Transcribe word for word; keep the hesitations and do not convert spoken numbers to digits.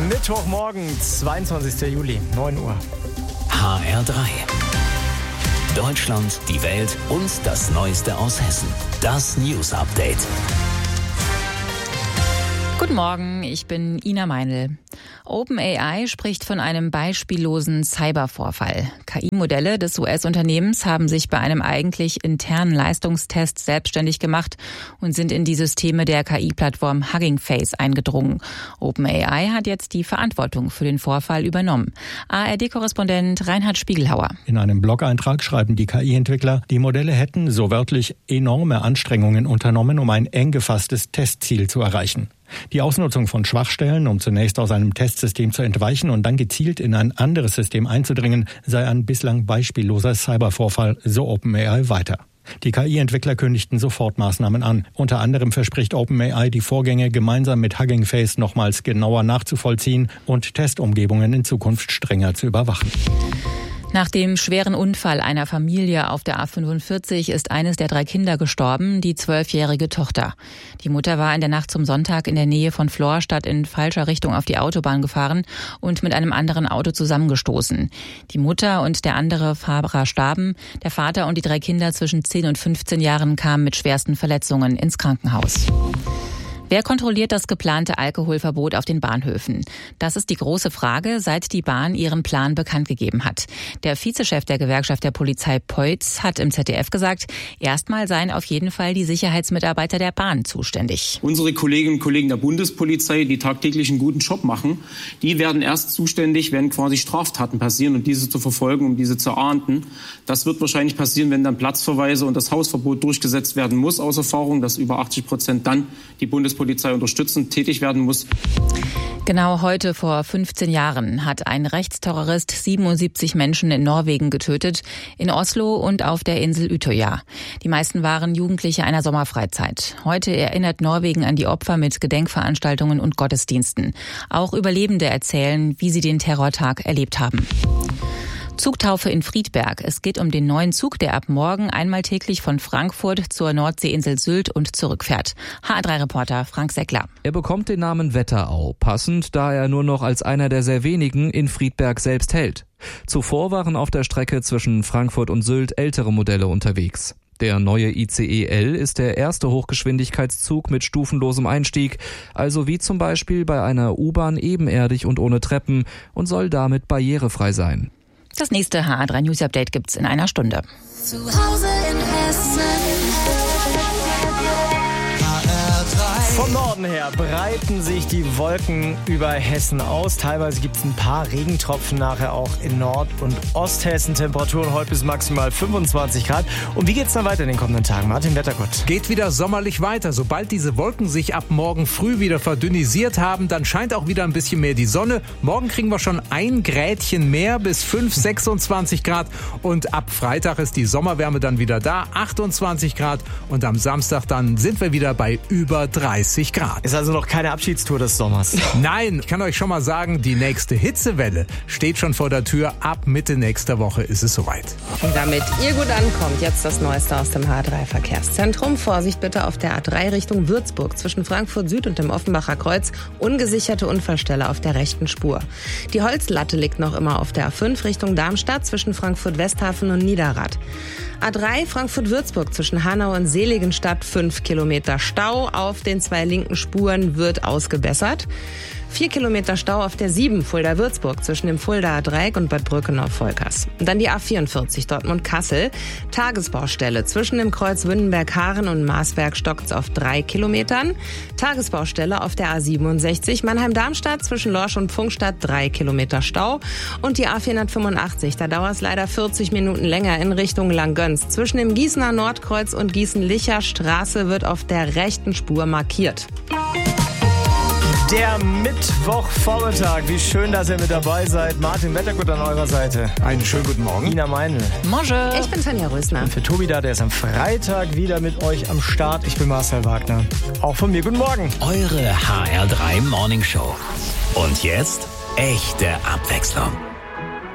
Mittwochmorgen, zweiundzwanzigster Juli, neun Uhr. H R drei. Deutschland, die Welt und das Neueste aus Hessen. Das News Update. Guten Morgen, ich bin Ina Meinl. OpenAI spricht von einem beispiellosen Cybervorfall. K I-Modelle des U S-Unternehmens haben sich bei einem eigentlich internen Leistungstest selbstständig gemacht und sind in die Systeme der K I-Plattform Hugging Face eingedrungen. OpenAI hat jetzt die Verantwortung für den Vorfall übernommen. A R D-Korrespondent Reinhard Spiegelhauer. In einem Blog-Eintrag schreiben die K I-Entwickler, die Modelle hätten, so wörtlich, enorme Anstrengungen unternommen, um ein eng gefasstes Testziel zu erreichen. Die Ausnutzung von Schwachstellen, um zunächst aus einem Testsystem zu entweichen und dann gezielt in ein anderes System einzudringen, sei ein bislang beispielloser Cybervorfall, so OpenAI weiter. Die K I-Entwickler kündigten sofort Maßnahmen an. Unter anderem verspricht OpenAI, die Vorgänge gemeinsam mit Hugging Face nochmals genauer nachzuvollziehen und Testumgebungen in Zukunft strenger zu überwachen. Nach dem schweren Unfall einer Familie auf der A fünfundvierzig ist eines der drei Kinder gestorben, die zwölfjährige Tochter. Die Mutter war in der Nacht zum Sonntag in der Nähe von Florstadt in falscher Richtung auf die Autobahn gefahren und mit einem anderen Auto zusammengestoßen. Die Mutter und der andere Fahrer starben. Der Vater und die drei Kinder zwischen zehn und fünfzehn Jahren kamen mit schwersten Verletzungen ins Krankenhaus. Wer kontrolliert das geplante Alkoholverbot auf den Bahnhöfen? Das ist die große Frage, seit die Bahn ihren Plan bekannt gegeben hat. Der Vizechef der Gewerkschaft der Polizei Peutz hat im Z D F gesagt, erstmal seien auf jeden Fall die Sicherheitsmitarbeiter der Bahn zuständig. Unsere Kolleginnen und Kollegen der Bundespolizei, die tagtäglich einen guten Job machen, die werden erst zuständig, wenn quasi Straftaten passieren und diese zu verfolgen, um diese zu ahnden. Das wird wahrscheinlich passieren, wenn dann Platzverweise und das Hausverbot durchgesetzt werden muss, aus Erfahrung, dass über achtzig Prozent dann die Bundespolizei Polizei unterstützend tätig werden muss. Genau heute vor fünfzehn Jahren hat ein Rechtsterrorist siebenundsiebzig Menschen in Norwegen getötet, in Oslo und auf der Insel Utøya. Die meisten waren Jugendliche einer Sommerfreizeit. Heute erinnert Norwegen an die Opfer mit Gedenkveranstaltungen und Gottesdiensten. Auch Überlebende erzählen, wie sie den Terrortag erlebt haben. Zugtaufe in Friedberg. Es geht um den neuen Zug, der ab morgen einmal täglich von Frankfurt zur Nordseeinsel Sylt und zurückfährt. H R drei Reporter Frank Seckler. Er bekommt den Namen Wetterau, passend, da er nur noch als einer der sehr wenigen in Friedberg selbst hält. Zuvor waren auf der Strecke zwischen Frankfurt und Sylt ältere Modelle unterwegs. Der neue I C E L ist der erste Hochgeschwindigkeitszug mit stufenlosem Einstieg, also wie zum Beispiel bei einer U-Bahn ebenerdig und ohne Treppen und soll damit barrierefrei sein. Das nächste H R drei News Update gibt's in einer Stunde. Zu Hause in Hessen. Vom Norden her breiten sich die Wolken über Hessen aus. Teilweise gibt es ein paar Regentropfen nachher auch in Nord- und Osthessen. Temperaturen heute bis maximal fünfundzwanzig Grad. Und wie geht's dann weiter in den kommenden Tagen? Martin Wettergott. Geht wieder sommerlich weiter. Sobald diese Wolken sich ab morgen früh wieder verdünnisiert haben, dann scheint auch wieder ein bisschen mehr die Sonne. Morgen kriegen wir schon ein Grädchen mehr bis fünf, sechsundzwanzig Grad. Und ab Freitag ist die Sommerwärme dann wieder da, achtundzwanzig Grad. Und am Samstag dann sind wir wieder bei über dreißig Grad. Ist also noch keine Abschiedstour des Sommers. Nein, ich kann euch schon mal sagen, die nächste Hitzewelle steht schon vor der Tür. Ab Mitte nächster Woche ist es soweit. Und damit ihr gut ankommt, jetzt das Neueste aus dem H drei Verkehrszentrum. Vorsicht bitte auf der A drei Richtung Würzburg zwischen Frankfurt Süd und dem Offenbacher Kreuz. Ungesicherte Unfallstelle auf der rechten Spur. Die Holzlatte liegt noch immer auf der A fünf Richtung Darmstadt zwischen Frankfurt Westhafen und Niederrad. A drei Frankfurt-Würzburg zwischen Hanau und Seligenstadt, fünf Kilometer Stau. Auf den zwei linken Spuren wird ausgebessert. Vier Kilometer Stau auf der sieben Fulda-Würzburg zwischen dem Fuldaer Dreieck und Bad Brückenau-Volkers. Dann die A vierundvierzig Dortmund-Kassel. Tagesbaustelle zwischen dem Kreuz Wünnenberg-Haaren und Marsberg stockt's auf drei Kilometern. Tagesbaustelle auf der A siebenundsechzig Mannheim-Darmstadt zwischen Lorsch und Pfungstadt, drei Kilometer Stau. Und die A vierhundertfünfundachtzig, da dauert es leider vierzig Minuten länger in Richtung Langgöns. Zwischen dem Gießener Nordkreuz und Gießen-Licher Straße wird auf der rechten Spur markiert. Der Mittwochvormittag. Wie schön, dass ihr mit dabei seid. Martin Wettergott an eurer Seite. Einen schönen guten Morgen. Ina Meinl. Bonjour. Ich bin Tanja Rösner. Und für Tobi da, der ist am Freitag wieder mit euch am Start. Ich bin Marcel Wagner. Auch von mir, guten Morgen. Eure H R drei Morning Show. Und jetzt echte Abwechslung.